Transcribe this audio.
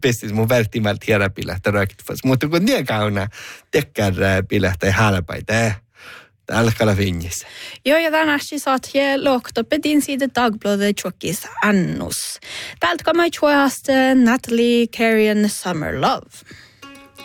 pestis mun välttämättä hieräpilehtä rökitfas. Mutta kun nie kauna tekkär pilehtä ja hälpäitä. Alkalla finnissä. Joo, ja tänään saat hier lohtopetin siitä Dagbladet tjockis annus. Täältä kamai tjoasta Natalie Carrion Summer Love.